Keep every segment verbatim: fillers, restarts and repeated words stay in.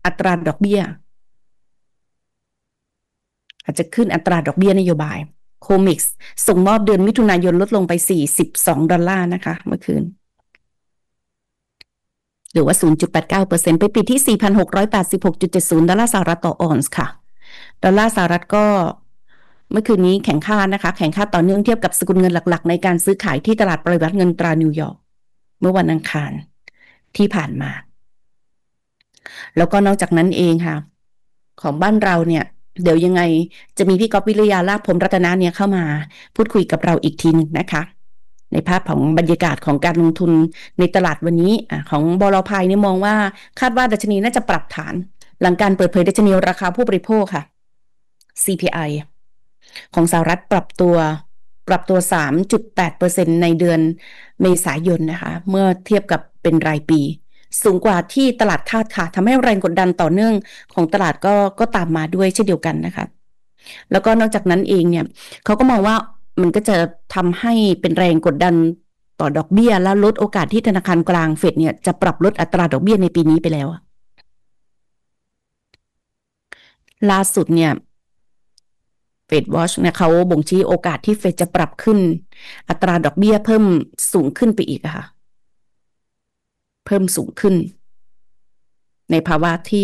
อัตราดอกเบี้ยอาจจะขึ้นอัตราดอกเบี้ยนโยบายโคมิกส์ส่งมอบเดือนมิถุนายนลดลงไปสี่สิบสองดอลลาร์นะคะเมื่อคืนหรือว่า ศูนย์จุดแปดเก้าเปอร์เซ็นต์ ไปปิดที่ สี่พันหกร้อยแปดสิบหกจุดเจ็ดศูนย์ ดอลลาร์สหรัฐต่อออนซ์ค่ะดอลลาร์สหรัฐก็เมื่อคืนนี้แข็งค่านะคะแข็งค่าต่อเนื่องเทียบกับสกุลเงินหลักๆในการซื้อขายที่ตลาดปริวัติเงินตรานิวยอร์กเมื่อวันอังคารที่ผ่านมาแล้วก็นอกจากนั้นเองค่ะของบ้านเราเนี่ยเดี๋ยวยังไงจะมีพี่ก๊อฟวิริยาลาภพรหมรัตนะเนี่ยเข้ามาพูดคุยกับเราอีกทีนึงนะคะในภาพของบรรยากาศของการลงทุนในตลาดวันนี้ของบล.พ.เนี่ยมองว่าคาดว่าดัชนีน่าจะปรับฐานหลังการเปิดเผยดัชนีราคาผู้บริโภคค่ะ ซี พี ไอ ของสหรัฐปรับตัวปรับตัว สามจุดแปดเปอร์เซ็นต์ ในเดือนเมษายนนะคะเมื่อเทียบกับเป็นรายปีสูงกว่าที่ตลาดคาดค่ะทำให้แรงกดดันต่อเนื่องของตลาดก็ก็ตามมาด้วยเช่นเดียวกันนะคะแล้วก็นอกจากนั้นเองเนี่ยเขาก็มองว่ามันก็จะทำให้เป็นแรงกดดันต่อดอกเบี้ยและลดโอกาสที่ธนาคารกลางเฟดเนี่ยจะปรับลดอัตราดอกเบี้ยในปีนี้ไปแล้วล่าสุดเนี่ยเฟดวอชเนี่ยเขาบ่งชี้โอกาสที่เฟดจะปรับขึ้นอัตราดอกเบี้ยเพิ่มสูงขึ้นไปอีกค่ะเพิ่มสูงขึ้นในภาวะที่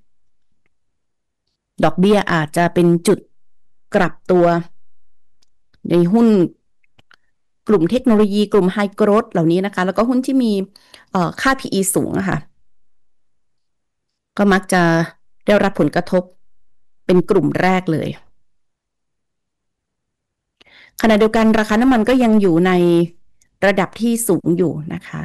ดอกเบี้ยอาจจะเป็นจุดกลับตัวในหุ้นกลุ่มเทคโนโลยีกลุ่มไฮโกรทเหล่านี้นะคะแล้วก็หุ้นที่มีค่า พี อี สูงอะค่ะก็มักจะได้รับผลกระทบเป็นกลุ่มแรกเลยขณะเดียวกันราคาน้ำมันก็ยังอยู่ในระดับที่สูงอยู่นะคะ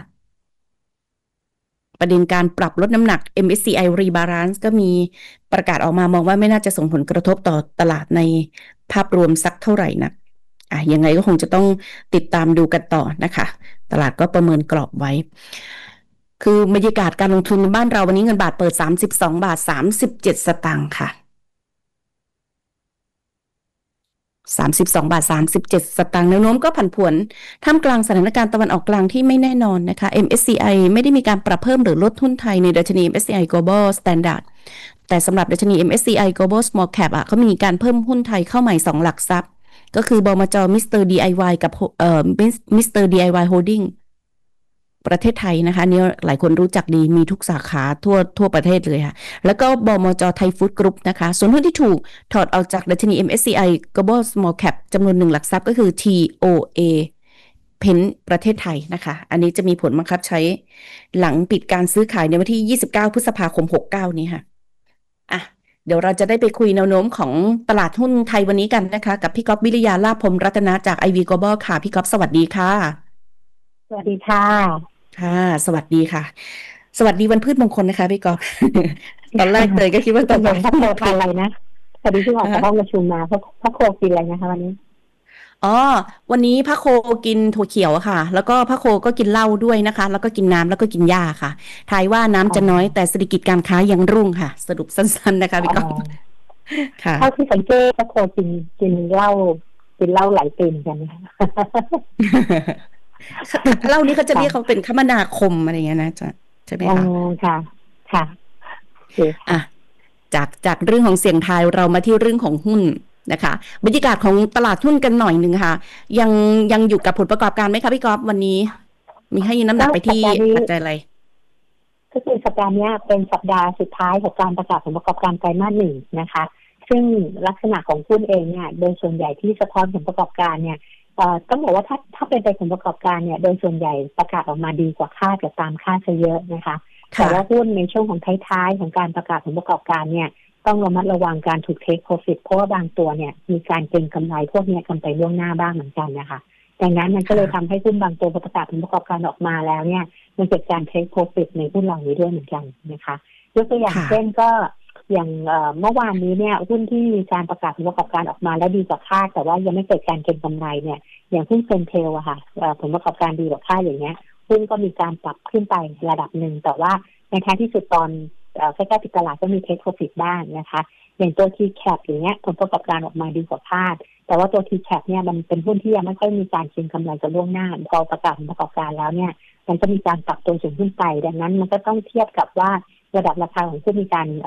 ประเด็นการปรับลดน้ำหนัก เอ็ม เอส ซี ไอ Rebalance ก็มีประกาศออกมามองว่าไม่น่าจะส่งผลกระทบต่อตลาดในภาพรวมสักเท่าไหร่นะอ่ะยังไงก็คงจะต้องติดตามดูกันต่อนะคะตลาดก็ประเมินกรอบไว้คือบรรยากาศการลงทุนในบ้านเราวันนี้เงินบาทเปิดสามสิบสองบาทสามสิบเจ็ดสตางค์ค่ะสามสิบสองบาทสามสิบเจ็ดสตางค์แนวโน้มก็ผันผวนท่ามกลางสถานการณ์ตะวันออกกลางที่ไม่แน่นอนนะคะ เอ็ม เอส ซี ไอ ไม่ได้มีการปรับเพิ่มหรือลดหุ้นไทยในดัชนี เอ็ม เอส ซี ไอ Global Standard แต่สำหรับดัชนี เอ็ม เอส ซี ไอ Global Small Cap อ่ะเขามีการเพิ่มหุ้นไทยเข้าใหม่สองหลักทรัพย์ก็คือบมจ. มิสเตอร์ ดี ไอ วาย กับเอ่อ มิสเตอร์ ดี ไอ วาย Holding ประเทศไทยนะคะนี่หลายคนรู้จักดีมีทุกสาขาทั่วทั่วประเทศเลยค่ะแล้วก็บมจ. ไทยฟู้ดกรุ๊ปนะคะส่วนหุ้นที่ถูกถอดออกจากดัชนี เอ็ม เอส ซี ไอ Global Small Cap จำนวนหนึ่งหลักทรัพย์ก็คือ ที โอ เอ เพนประเทศไทยนะคะอันนี้จะมีผลบังคับใช้หลังปิดการซื้อขายในวันที่ยี่สิบเก้าพฤษภาคมหกสิบเก้านี้ค่ะอ่ะเดี๋ยวเราจะได้ไปคุยแนวโน้มของตลาดหุ้นไทยวันนี้กันนะคะกับพี่ก๊อฟวิริยาลาภพรหมรัตนะจาก ไอ วี Global ค่ะพี่ก๊อฟสวัสดีค่ะสวัสดีค่ะค่ะสวัสดีค่ะสวัสดีวันพืชมงคลนะคะพี่ก๊อฟ ตอนแรกเลยก็คิดว่าตอนบ่ายพระโคทานอะไรนะพอดีที่ออกจากห้องประชุมมาพระพระโคกินอะไรนะคะวันนี้อ๋อวันนี้พระโคกินถั่วเขียวค่ะแล้วก็พระโคก็กินเหล้าด้วยนะคะแล้วก็กินน้ำแล้วก็กินหญ้าค่ะทายว่าน้ำจะน้อยแต่เศรษฐกิจการค้ายังรุ่งค่ะสรุปสั้นๆนะคะพี่ก๊อฟค่ะเท่าที่สังเกตพระโคกินกินเหล้ากินเหล้าหลายปีเหมือนกันนะคะเหล้านี้เขาจะเรียกเขาเป็นคมนาคมอะไรอย่างเงี้ยนะจ๊ะใช่ไหมคะอ๋อค่ะค่ะอ่ะจากจากเรื่องของเสียงทายเรามาที่เรื่องของหุ้นนะคะบรรยากาศของตลาดหุ้นกันหน่อยหนึ่งค่ะยังยังอยู่กับผลประกอบการไหมคะพี่ก๊อฟวันนี้มีให้น้ำหนักไปที่ปัจจัยอะไรก็คือสัปดาห์นี้เป็นสัปดาห์สุดท้ายของการประกาศผลประกอบการไตรมาสหนึ่งนะคะซึ่งลักษณะของหุ้นเองเนี่ยโดยส่วนใหญ่ที่สะท้อนผลประกอบการเนี่ยต้องบอกว่าถ้าถ้าเป็นไปผลประกอบการเนี่ยโดยส่วนใหญ่ประกาศออกมาดีกว่าคาดกับตามคาดซะเยอะนะคะแต่ว่าหุ้นในช่วงของท้ายๆของการประกาศผลประกอบการเนี่ยต้องระมัดระวังการถูกเทคโปรฟิตเพราะว่าบางตัวเนี่ยมีการเก็งกำไรพวกนี้กันไปล่วงหน้าบ้างเหมือนกันนะคะดังนั้นมันก็เลยทำให้หุ้นบางตัวประกาศผลประกอบการออกมาแล้วเนี่ยมันเกิดการเทคโปรฟิตในหุ้นเหล่านี้ด้วยเหมือนกันนะคะยกตัวอย่างเช่นก็อย่างเมื่อวานนี้เนี่ยหุ้นที่มีการประกาศผลประกอบการออกมาแล้วดีกว่าคาดแต่ว่ายังไม่เกิดการเก็งกำไรเนี่ยอย่างหุ้นเซนเทลอะค่ะผลประกอบการดีกว่าคาดอย่างเงี้ยหุ้นก็มีการปรับขึ้นไประดับหนึ่งแต่ว่าในท้ายที่สุดตอนใกล้ๆปิดตลาดก็มีเทคโปรฟิตบ้างนะคะอย่างตัว ที แคป อย่างเงี้ยผลประกอบการออกมาดีกว่าคาดแต่ว่าตัว ที แคป เนี่ยมันเป็นหุ้นที่ยังไม่ค่อยมีการเก็งกำไรจะล่วงหน้าพอประกาศผลประกอบการแล้วเนี่ยมันจะมีการปรับตัวสูงขึ้นไปดังนั้นมันก็ต้องเทียบกับว่าระดับราคาของหุ้นมีการ